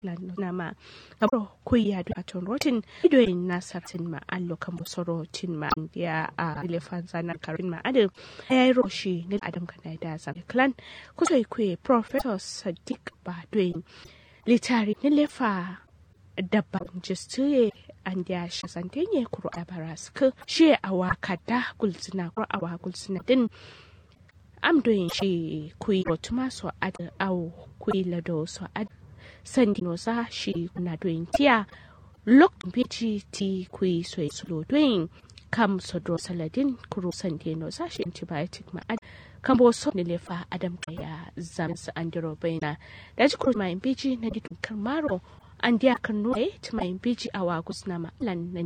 nama abro kuya do aton rotin idoyin nasartin ma allo kan bosorotin ma ya a elefanza na karin ma adam ay roshi ne adam kana da zam clan kusoi kuye professor Sadiq Badoin litari ne lefa dabban jistuye an da shi santenye kuro abaras ka shi awakada gulzina ko awagulzina din am doing shi kui rotuma so ad au kui lado so ad sandino sa shi na doing tia lok bichi ti kui so sulo doing kam so do saladin kuro sandino sa shi antibiotic ma ad kambo so ne lefa adam kaya zams andiro baina da ji kuro ma bichi na ditun karmaro an dia kan no e tuma bichi awagus na ma lan